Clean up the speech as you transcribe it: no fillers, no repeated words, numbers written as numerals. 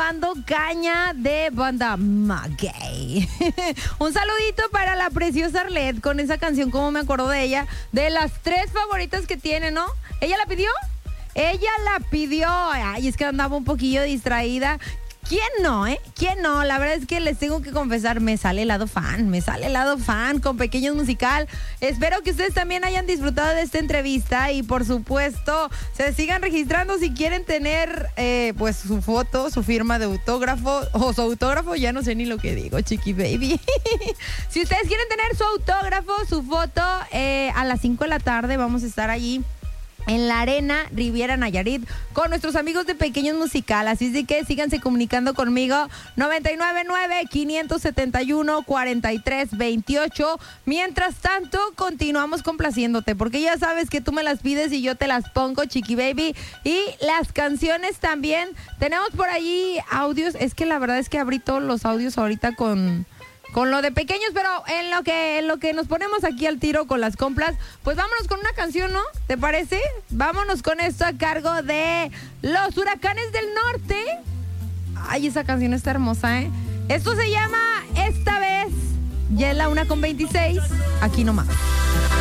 Tumbando Caña de Banda Maguey. Un saludito para la preciosa Arlet con esa canción, como me acuerdo de ella, de las 3 favoritas que tiene, ¿no? ¿Ella la pidió? Ella la pidió. Ay, es que andaba un poquillo distraída. ¿Quién no, ¿Quién no? La verdad es que les tengo que confesar, me sale el lado fan con Pequeños Musical. Espero que ustedes también hayan disfrutado de esta entrevista y por supuesto se sigan registrando si quieren tener pues su foto, su firma de autógrafo o su autógrafo, ya no sé ni lo que digo, chiqui baby. Si ustedes quieren tener su autógrafo, su foto, a las 5 de la tarde vamos a estar allí en la Arena Riviera Nayarit con nuestros amigos de Pequeños Musical. Así es que síganse comunicando conmigo 999-571-4328. Mientras tanto, continuamos complaciéndote porque ya sabes que tú me las pides y yo te las pongo, chiqui baby. Y las canciones también. Tenemos por allí audios. Es que la verdad es que abrí todos los audios ahorita con lo de Pequeños, pero en lo que nos ponemos aquí al tiro con las compras, pues vámonos con una canción, ¿no? ¿Te parece? Vámonos con esto a cargo de Los Huracanes del Norte. Ay, esa canción está hermosa, Esto se llama Esta Vez. Ya es la 1:26. Aquí nomás.